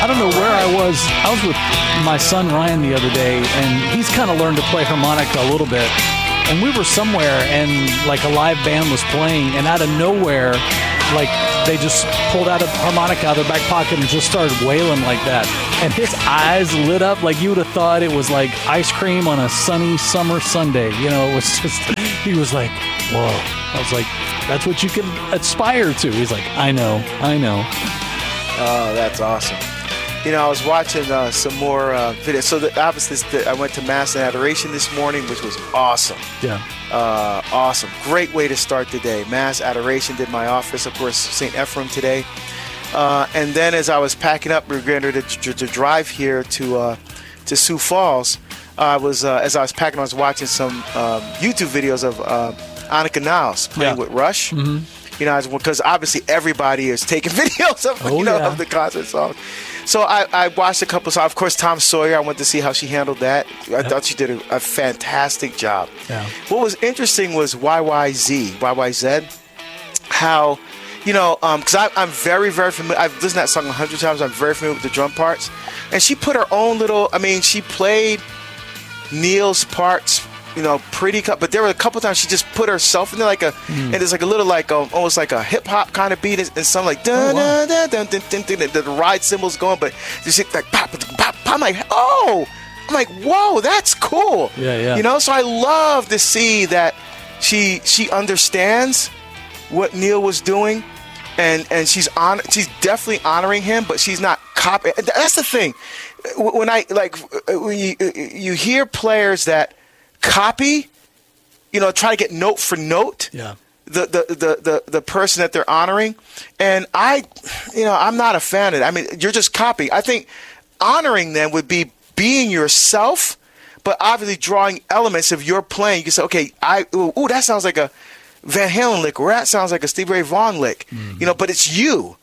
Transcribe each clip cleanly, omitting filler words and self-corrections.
I don't know where I was. I was with my son Ryan the other day, and he's kind of learned to play harmonica a little bit. And we were somewhere, and like a live band was playing, and out of nowhere, like they just pulled out a harmonica out of their back pocket and just started wailing like that. And his eyes lit up like you would have thought it was like ice cream on a sunny summer Sunday. You know, it was just, he was like, whoa. I was like, that's what you can aspire to. He's like, I know. Oh, that's awesome. You know, I was watching some more videos. So obviously, I went to Mass and Adoration this morning, which was awesome. Yeah. Awesome. Great way to start the day. Mass, Adoration, did my office. Of course, St. Ephrem today. And then as I was packing up, we were going to drive here to Sioux Falls. As I was packing, I was watching some YouTube videos of Annika Niles playing with Rush. Mm-hmm. You know, because obviously everybody is taking videos of of the concert song. So I watched a couple. So of course Tom Sawyer. I went to see how she handled that. I thought she did a fantastic job. Yeah. What was interesting was YYZ. How, because I'm very, very familiar. I've listened to that song 100 times. I'm very familiar with the drum parts, and she put her own little. I mean, she played Neil's parts. Pretty cut, but there were a couple times she just put herself in there and there's like a little almost like a hip hop kind of beat and something like the ride cymbals going, but just like pop, pop, pop. I'm like, whoa, that's cool. Yeah. So I love to see that she understands what Neil was doing, and she's definitely honoring him, but she's not copying. That's the thing. When you hear players that copy, try to get note for note the person that they're honoring, and I'm not a fan of it. I mean, you're just copying. I think honoring them would be being yourself, but obviously drawing elements of your playing. You can say, okay, that sounds like a Van Halen lick, or that sounds like a Stevie Ray Vaughan lick, but it's you.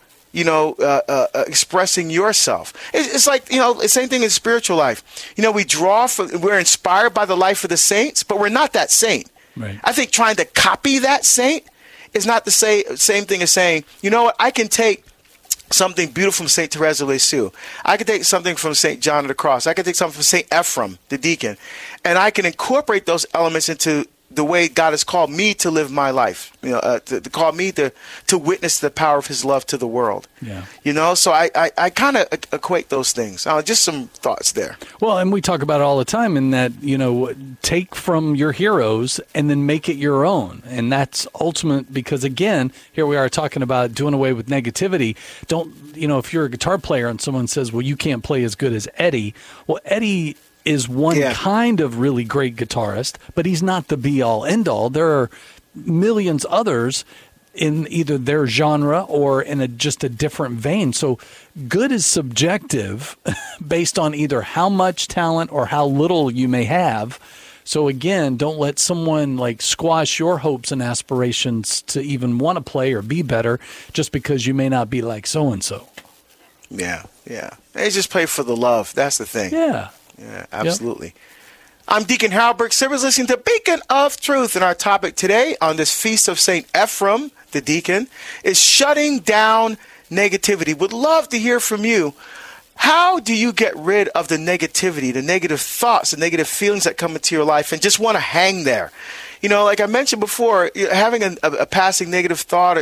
Expressing yourself. It's like, the same thing in spiritual life. We're inspired by the life of the saints, but we're not that saint. Right. I think trying to copy that saint is not the same thing as saying, you know what, I can take something beautiful from St. Teresa of Lisieux. I can take something from St. John of the Cross. I can take something from St. Ephrem, the deacon, and I can incorporate those elements into the way God has called me to live my life, to call me to witness the power of His love to the world. Yeah. So I kind of equate those things. Just some thoughts there. Well, and we talk about it all the time in that, take from your heroes and then make it your own. And that's ultimate because, again, here we are talking about doing away with negativity. Don't, if you're a guitar player and someone says, well, you can't play as good as Eddie. Well, Eddie is one kind of really great guitarist, but he's not the be-all, end-all. There are millions others in either their genre or in just a different vein. So good is subjective based on either how much talent or how little you may have. So again, don't let someone squash your hopes and aspirations to even want to play or be better just because you may not be like so-and-so. Yeah. They just play for the love. That's the thing. Yeah. Yeah, absolutely. Yep. I'm Deacon Harold Burke-Sivers, listening to Beacon of Truth, and our topic today on this Feast of St. Ephrem, the deacon, is shutting down negativity. Would love to hear from you. How do you get rid of the negativity, the negative thoughts, the negative feelings that come into your life and just want to hang there? Like I mentioned before, having a passing negative thought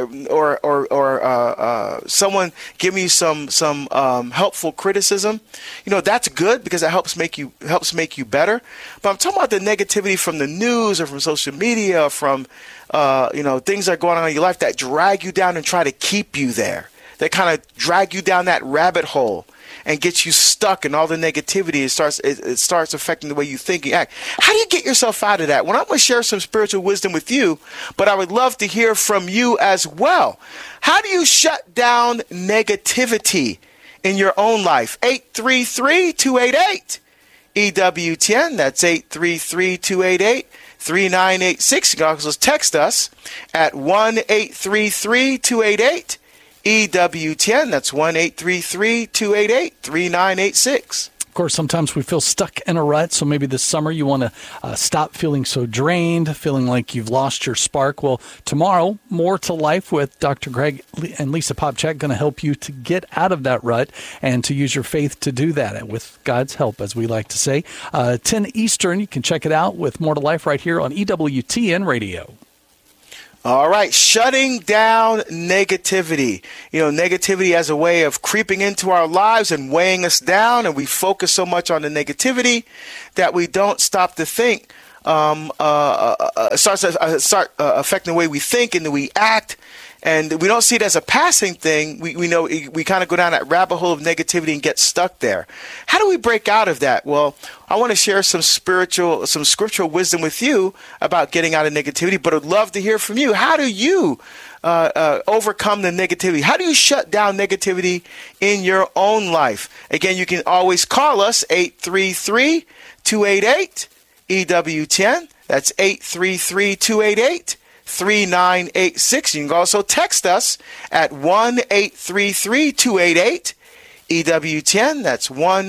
or someone giving you some helpful criticism, that's good because it helps make you better. But I'm talking about the negativity from the news or from social media, or from things that are going on in your life that drag you down and try to keep you there. They kind of drag you down that rabbit hole and get you stuck in all the negativity. It starts affecting the way you think and act. How do you get yourself out of that? Well, I'm going to share some spiritual wisdom with you, but I would love to hear from you as well. How do you shut down negativity in your own life? 833-288 EWTN. That's 833-288-3986. You can also text us at 1-833-288 EWTN. That's 1-833-288-3986. Of course, sometimes we feel stuck in a rut, so maybe this summer you want to stop feeling so drained, feeling like you've lost your spark. Well, tomorrow, More to Life with Dr. Greg and Lisa Popcak going to help you to get out of that rut and to use your faith to do that with God's help, as we like to say. 10 Eastern, you can check it out with More to Life right here on EWTN Radio. All right, shutting down negativity. Negativity as a way of creeping into our lives and weighing us down, and we focus so much on the negativity that we don't stop to think. Start affecting the way we think and the way we act, and we don't see it as a passing thing. We know we kind of go down that rabbit hole of negativity and get stuck there. How do we break out of that? Well, I want to share some scriptural wisdom with you about getting out of negativity, but I'd love to hear from you. How do you overcome the negativity? How do you shut down negativity in your own life? Again, you can always call us 833-288-EWTN. That's 833-288-3986. You can also text us at 1-833-288-EWTN. That's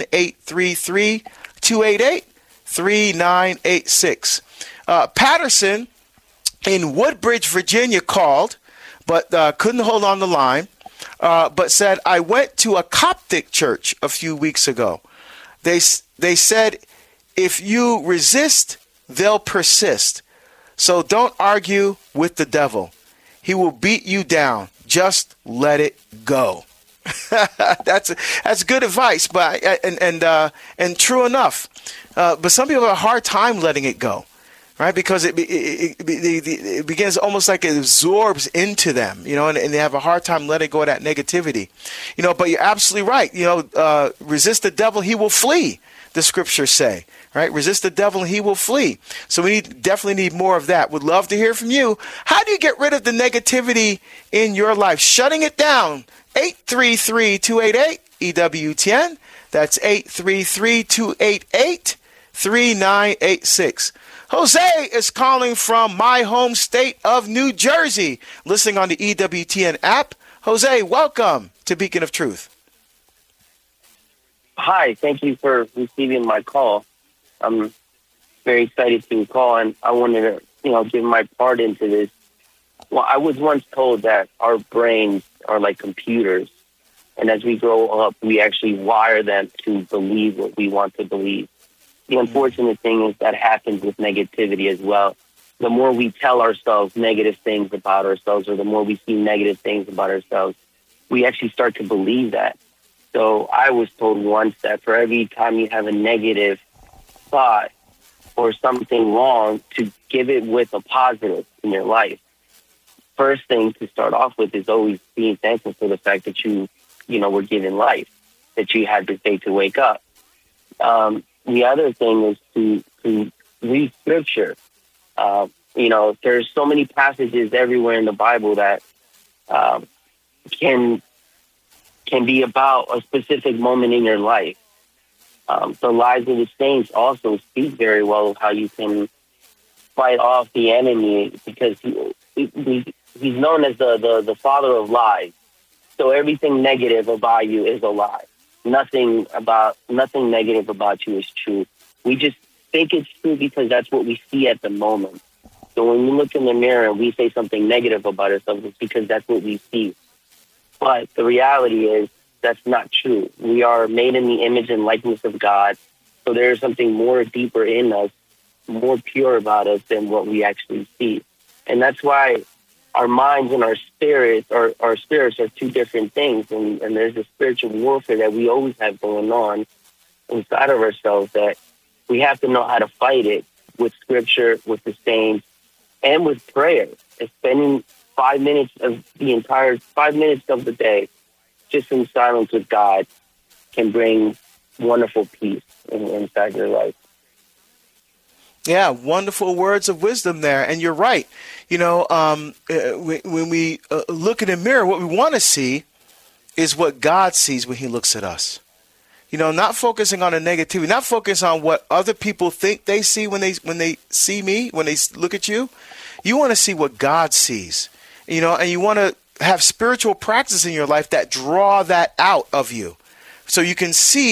1-833-288-3986. Patterson in Woodbridge, Virginia called, but couldn't hold on the line, but said, I went to a Coptic church a few weeks ago. They said, if you resist, they'll persist. So don't argue with the devil. He will beat you down. Just let it go. That's good advice, but and true enough. But some people have a hard time letting it go, right? Because it begins almost like it absorbs into them, and they have a hard time letting go of that negativity, But you're absolutely right. Resist the devil, he will flee. The scriptures say, right? Resist the devil and he will flee. So we definitely need more of that. Would love to hear from you. How do you get rid of the negativity in your life? Shutting it down. 833-288-EWTN. That's 833-288-3986. Jose is calling from my home state of New Jersey, listening on the EWTN app. Jose, welcome to Beacon of Truth. Hi, thank you for receiving my call. I'm very excited to call, and I wanted to, give my part into this. Well, I was once told that our brains are like computers, and as we grow up, we actually wire them to believe what we want to believe. The unfortunate thing is that happens with negativity as well. The more we tell ourselves negative things about ourselves, or the more we see negative things about ourselves, we actually start to believe that. So I was told once that for every time you have a negative thought or something wrong, to give it with a positive in your life. First thing to start off with is always being thankful for the fact that you were given life, that you had the day to wake up. The other thing is to read scripture. There's so many passages everywhere in the Bible that can be about a specific moment in your life. The lives of the saints also speak very well of how you can fight off the enemy, because he's known as the father of lies. So everything negative about you is a lie. Nothing negative about you is true. We just think it's true because that's what we see at the moment. So when we look in the mirror and we say something negative about ourselves, it's because that's what we see. But the reality is that's not true. We are made in the image and likeness of God. So there is something more deeper in us, more pure about us than what we actually see. And that's why our minds and our spirits are two different things. And there's a spiritual warfare that we always have going on inside of ourselves that we have to know how to fight it with scripture, with the saints, and with prayer. And spending 5 minutes of the day just in silence with God can bring wonderful peace inside your life. Yeah, wonderful words of wisdom there. And you're right. When we look in the mirror, what we want to see is what God sees when he looks at us. Not focusing on the negativity, not focus on what other people think they see when they see me, when they look at you. You want to see what God sees, and you want to have spiritual practice in your life that draw that out of you. So you can see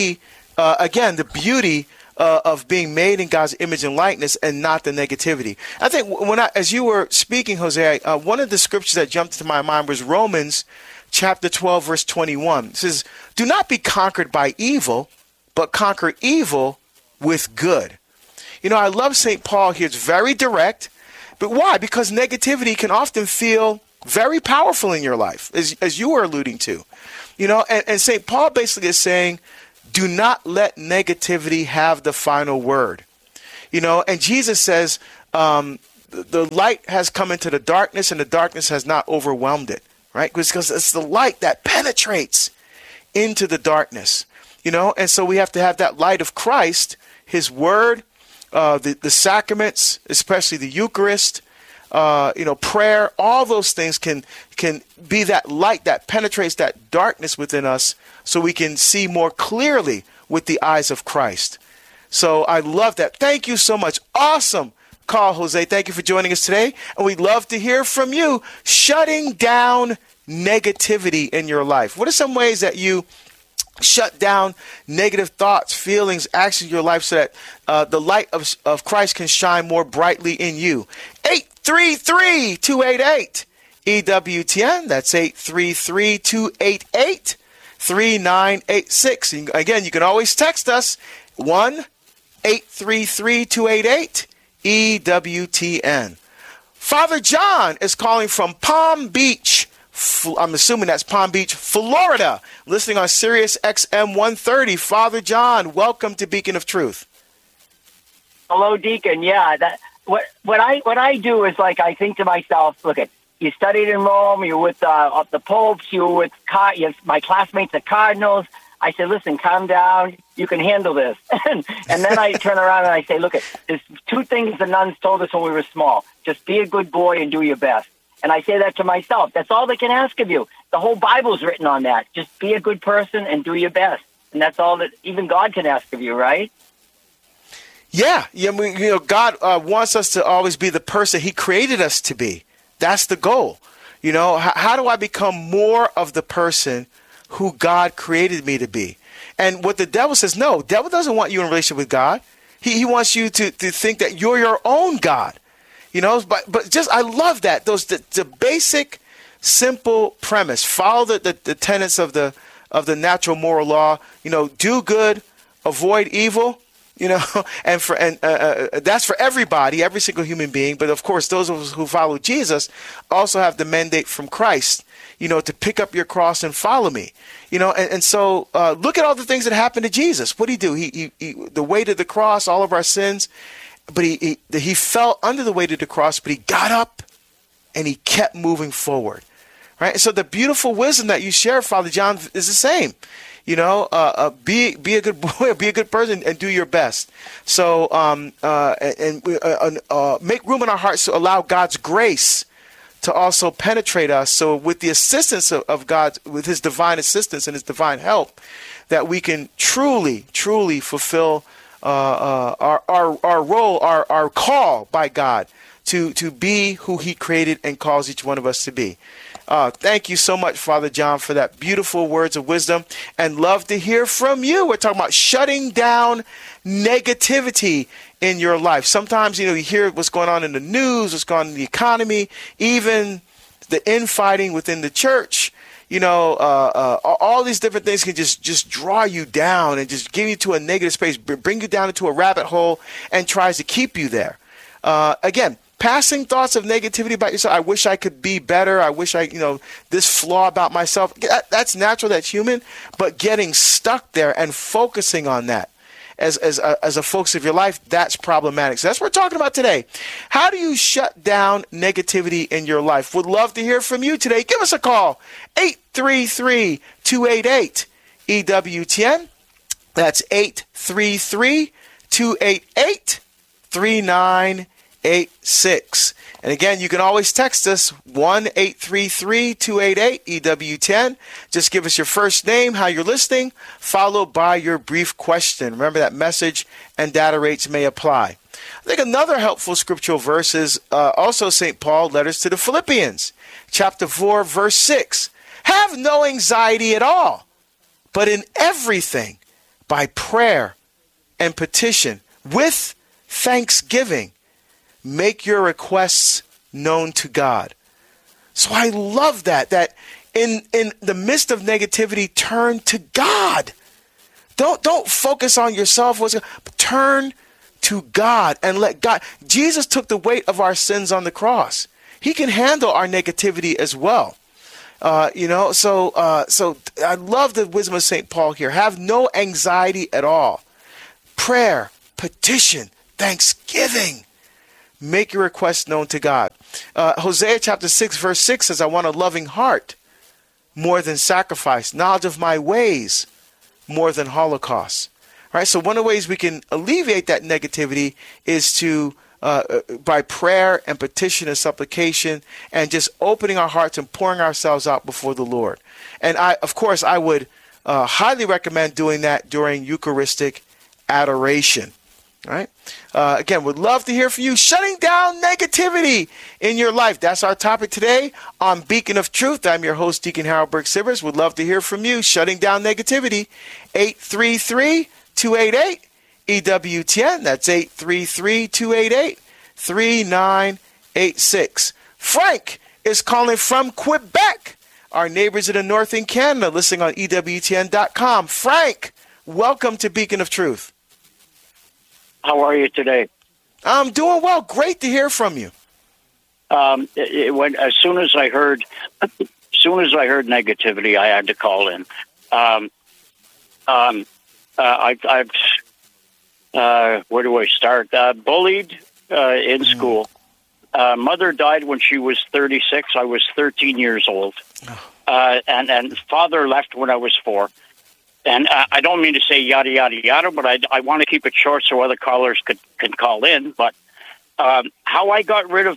again, the beauty of being made in God's image and likeness, and not the negativity. I think as you were speaking, Jose, one of the scriptures that jumped into my mind was Romans chapter 12, verse 21. It says, "Do not be conquered by evil, but conquer evil with good." You know, I love St. Paul here. It's very direct. But why? Because negativity can often feel very powerful in your life, as you were alluding to. You know, and St. Paul basically is saying, do not let negativity have the final word. You know, and Jesus says, the light has come into the darkness, and the darkness has not overwhelmed it, right? Because it's the light that penetrates into the darkness, you know, and so we have to have that light of Christ, his word, the sacraments, especially the Eucharist, you know, prayer, all those things can be that light that penetrates that darkness within us, so we can see more clearly with the eyes of Christ. So I love that. Thank you so much. Awesome call, Jose. Thank you for joining us today. And we'd love to hear from you. Shutting down negativity in your life. What are some ways that you shut down negative thoughts, feelings, actions in your life, so that the light of Christ can shine more brightly in you? 833-288 EWTN. That's 833-288-3986. Again, you can always text us 1-833-288 EWTN. Father John is calling from Palm Beach. I'm assuming that's Palm Beach, Florida, listening on Sirius XM 130. Father John, welcome to Beacon of Truth. Hello, Deacon. Yeah, what I do is, like, I think to myself, look, you studied in Rome, you're with the popes, you were with my classmates at Cardinals. I said, listen, calm down. You can handle this. And then I turn around and I say, look, there's two things the nuns told us when we were small. Just be a good boy and do your best. And I say that to myself. That's all they can ask of you. The whole Bible's written on that. Just be a good person and do your best. And that's all that even God can ask of you, right? Yeah. God wants us to always be the person he created us to be. That's the goal. You know, how do I become more of the person who God created me to be? And what the devil says, no, the devil doesn't want you in a relationship with God. He wants you to think that you're your own God. You know, but just, I love that. The basic, simple premise. Follow the tenets of the natural moral law. You know, do good, avoid evil. You know, and that's for everybody, every single human being. But of course, those of us who follow Jesus also have the mandate from Christ, you know, to pick up your cross and follow me. You know, and so look at all the things that happened to Jesus. What did he do? He the weight of the cross, all of our sins. But he fell under the weight of the cross, but he got up and he kept moving forward, right? So the beautiful wisdom that you share, Father John, is the same. You know, be a good boy, be a good person, and do your best. So make room in our hearts to allow God's grace to also penetrate us. So with the assistance of God, with his divine assistance and his divine help, that we can truly, truly fulfill our role, our call by God to be who he created and calls each one of us to be. Thank you so much, Father John, for that beautiful words of wisdom, and love to hear from you. We're talking about shutting down negativity in your life. Sometimes, you know, you hear what's going on in the news, what's going on in the economy, even the infighting within the church. You know, all these different things can just draw you down and just give you to a negative space, bring you down into a rabbit hole, and tries to keep you there. Again, passing thoughts of negativity about yourself. I wish I could be better. I wish this flaw about myself. That's natural. That's human. But getting stuck there and focusing on that as a focus of your life, that's problematic. So that's what we're talking about today. How do you shut down negativity in your life? Would love to hear from you today. Give us a call, 833-288-EWTN. That's 833-288-3986. And again, you can always text us, 1-833-288-EWTN. Just give us your first name, how you're listening, followed by your brief question. Remember that message and data rates may apply. I think another helpful scriptural verse is also St. Paul, letters to the Philippians, chapter 4, verse 6. Have no anxiety at all, but in everything, by prayer and petition with thanksgiving, make your requests known to God. So I love that in the midst of negativity, turn to God. Don't focus on yourself. Turn to God and let God. Jesus took the weight of our sins on the cross. He can handle our negativity as well. So I love the wisdom of St. Paul here. Have no anxiety at all. Prayer, petition, thanksgiving. Make your requests known to God. Hosea chapter 6, verse 6 says, I want a loving heart more than sacrifice, knowledge of my ways more than holocaust. All right, so one of the ways we can alleviate that negativity is to by prayer and petition and supplication and just opening our hearts and pouring ourselves out before the Lord. And I would highly recommend doing that during Eucharistic adoration. All right. Again, would love to hear from you. Shutting down negativity in your life. That's our topic today on Beacon of Truth. I'm your host, Deacon Harold Burke-Sivers. Would love to hear from you. Shutting down negativity. 833-288-EWTN. That's 833-288-3986. Frank is calling from Quebec. Our neighbors in the north in Canada, listening on EWTN.com. Frank, welcome to Beacon of Truth. How are you today? I'm doing well. Great to hear from you. As soon as I heard negativity, I had to call in. Where do I start? Bullied in school. Mother died when she was 36. I was 13 years old. And father left when I was 4. And I don't mean to say yada, yada, yada, but I want to keep it short so other callers can call in. But how I got rid of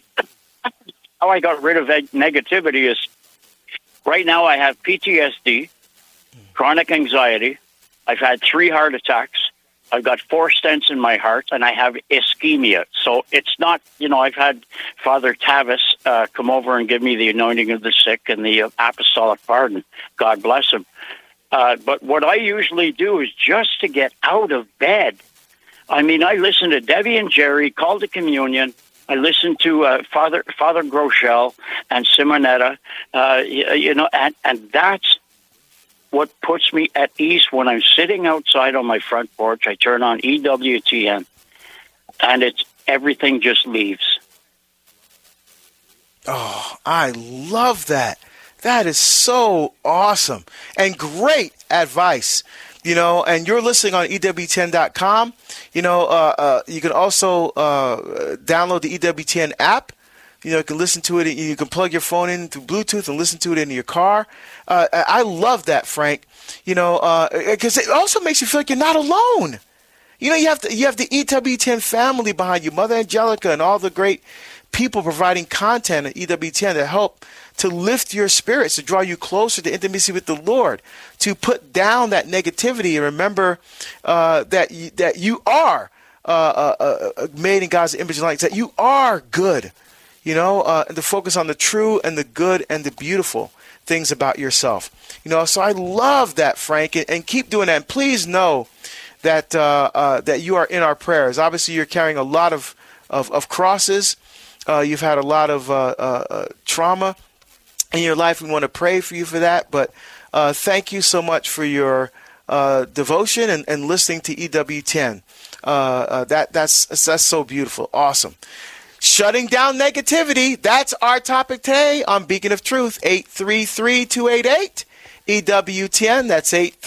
negativity is right now I have PTSD, chronic anxiety. I've had 3 heart attacks. I've got 4 stents in my heart, and I have ischemia. So it's not, I've had Father Tavis come over and give me the anointing of the sick and the apostolic pardon. God bless him. But what I usually do is just to get out of bed. I mean, I listen to Debbie and Jerry, Call to Communion. I listen to Father Groeschel and Simonetta, and that's what puts me at ease when I'm sitting outside on my front porch. I turn on EWTN, and everything just leaves. Oh, I love that. That is so awesome and great advice. And you're listening on EWTN.com. You can also download the EWTN app. You can listen to it. You can plug your phone in through Bluetooth and listen to it in your car. I love that, Frank. Because it also makes you feel like you're not alone. You have the EWTN family behind you, Mother Angelica and all the great people providing content at EWTN that help to lift your spirits, to draw you closer to intimacy with the Lord, to put down that negativity and remember that you are made in God's image and likeness, that you are good, and to focus on the true and the good and the beautiful things about yourself. So I love that, Frank, and keep doing that. And please know that that you are in our prayers. Obviously, you're carrying a lot of crosses. You've had a lot of trauma in your life. We want to pray for you for that. But thank you so much for your devotion and listening to EWTN. That's so beautiful. Awesome. Shutting down negativity. That's our topic today on Beacon of Truth. 833-288 EWTN. That's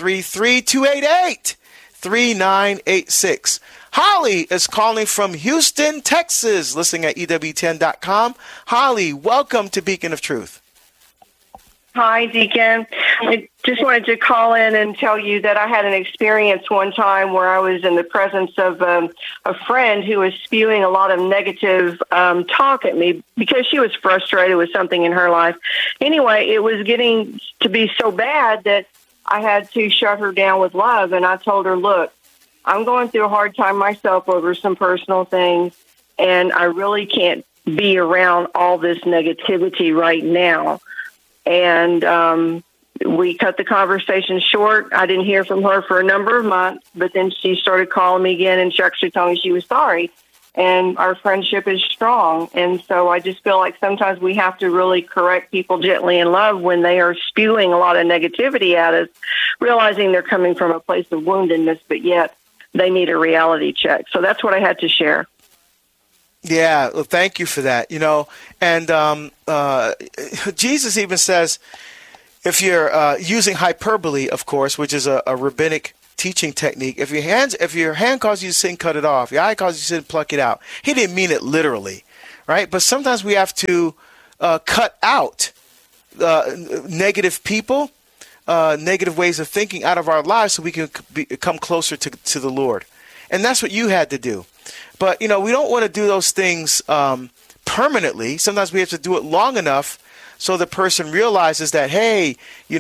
833-288-3986. Holly is calling from Houston, Texas, listening at EWTN.com. Holly, welcome to Beacon of Truth. Hi, Deacon. I just wanted to call in and tell you that I had an experience one time where I was in the presence of a friend who was spewing a lot of negative talk at me because she was frustrated with something in her life. Anyway, it was getting to be so bad that I had to shut her down with love, and I told her, look, I'm going through a hard time myself over some personal things, and I really can't be around all this negativity right now. And we cut the conversation short. I didn't hear from her for a number of months, but then she started calling me again, and she actually told me she was sorry. And our friendship is strong. And so I just feel like sometimes we have to really correct people gently in love when they are spewing a lot of negativity at us, realizing they're coming from a place of woundedness, but yet they need a reality check. So that's what I had to share. Yeah, well, thank you for that. And Jesus even says, if you're using hyperbole, of course, which is a rabbinic teaching technique, if your hand causes you to sin, cut it off. Your eye causes you to sin, pluck it out. He didn't mean it literally, right? But sometimes we have to cut out negative people, negative ways of thinking out of our lives so we can come closer to the Lord. And that's what you had to do. But, we don't want to do those things permanently. Sometimes we have to do it long enough so the person realizes that, hey,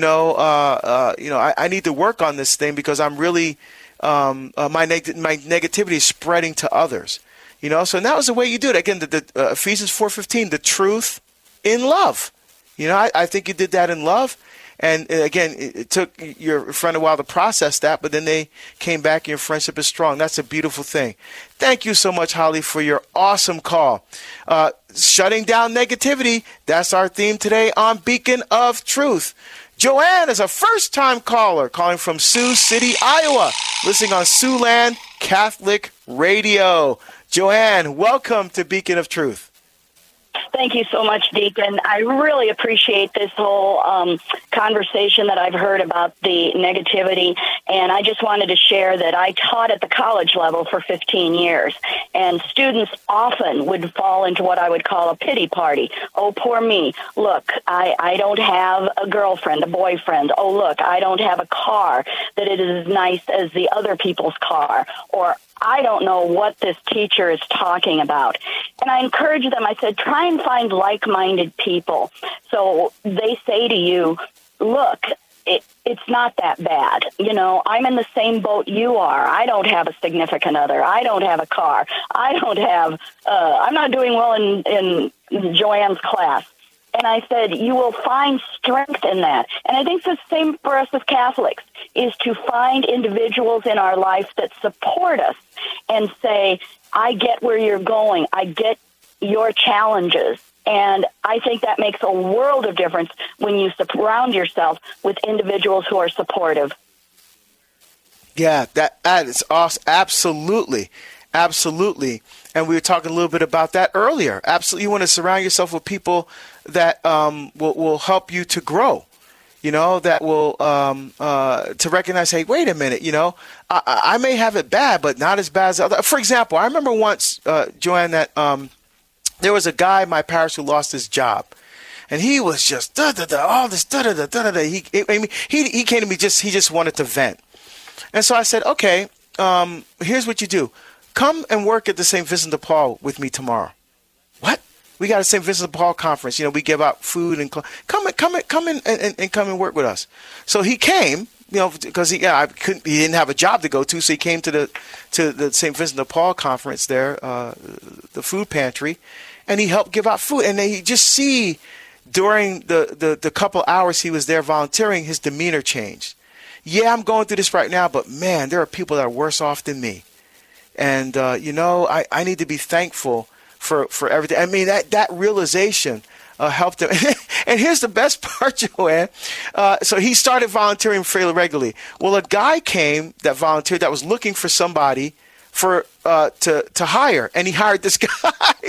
I need to work on this thing because I'm really, my negativity is spreading to others. So that was the way you do it. Again, the Ephesians 4:15, the truth in love. I think you did that in love. And again, it took your friend a while to process that, but then they came back and your friendship is strong. That's a beautiful thing. Thank you so much, Holly, for your awesome call. Shutting down negativity, that's our theme today on Beacon of Truth. Joanne is a first-time caller calling from Sioux City, Iowa, listening on Siouxland Catholic Radio. Joanne, welcome to Beacon of Truth. Thank you so much, Deacon. I really appreciate this whole conversation that I've heard about the negativity, and I just wanted to share that I taught at the college level for 15 years, and students often would fall into what I would call a pity party. Oh, poor me. Look, I don't have a girlfriend, a boyfriend. Oh, look, I don't have a car that is as nice as the other people's car, or I don't know what this teacher is talking about. And I encourage them, I said, try and find like-minded people. So they say to you, look, it's not that bad. I'm in the same boat you are. I don't have a significant other. I don't have a car. I'm not doing well in Joanne's class. And I said, you will find strength in that. And I think the same for us as Catholics, is to find individuals in our life that support us and say, I get where you're going. I get your challenges. And I think that makes a world of difference when you surround yourself with individuals who are supportive. Yeah, that is awesome. Absolutely. Absolutely. And we were talking a little bit about that earlier. Absolutely. You want to surround yourself with people that will help you to grow, that will to recognize, hey, wait a minute, I may have it bad, but not as bad as other. For example, I remember once, Joanne, that there was a guy in my parish who lost his job. And he was just all this He came to me, he just wanted to vent. And so I said, okay, here's what you do. Come and work at the St. Vincent de Paul with me tomorrow. What? We got a St. Vincent de Paul conference. We give out food and come and work with us. So he came, because he didn't have a job to go to, so he came to the St. Vincent de Paul conference there, the food pantry, and he helped give out food. And then you just see during the couple hours he was there volunteering, his demeanor changed. Yeah, I'm going through this right now, but man, there are people that are worse off than me. And, I need to be thankful for everything. I mean, that realization helped him. And here's the best part, Joanne. So he started volunteering fairly regularly. Well, a guy came that volunteered that was looking for somebody to hire, and he hired this guy.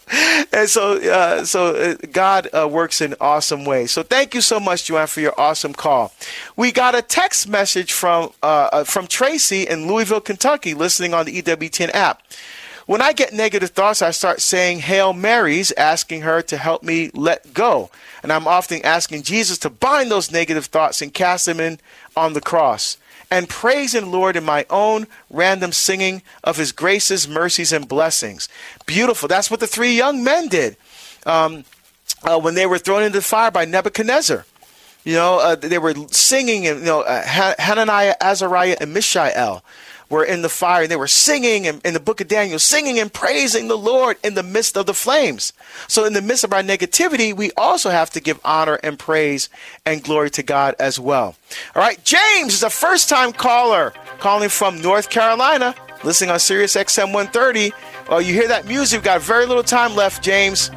So God works in awesome ways. So thank you so much, Joanne, for your awesome call. We got a text message from Tracy in Louisville, Kentucky, listening on the EWTN app. When I get negative thoughts, I start saying Hail Marys, asking her to help me let go. And I'm often asking Jesus to bind those negative thoughts and cast them in on the cross. And praising the Lord in my own random singing of his graces, mercies, and blessings. Beautiful. That's what the three young men did when they were thrown into the fire by Nebuchadnezzar. They were singing, Hananiah, Azariah, and Mishael. were in the fire and they were singing in the book of Daniel, singing and praising the Lord in the midst of the flames. So in the midst of our negativity, we also have to give honor and praise and glory to God as well. All right, James is a first-time caller calling from North Carolina, listening on Sirius XM 130. Oh, you hear that music? We've got very little time left, James.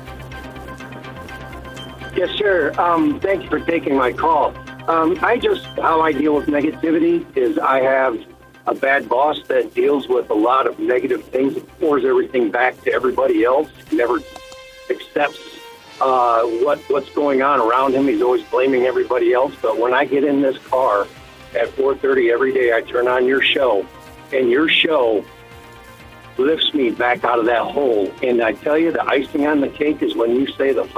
Yes, sir. Thank you for taking my call. How I deal with negativity is I have a bad boss that deals with a lot of negative things, pours everything back to everybody else, never accepts what's going on around him. He's always blaming everybody else. But when I get in this car at 4:30 every day, I turn on your show, and your show lifts me back out of that hole. And I tell you, the icing on the cake is when you say the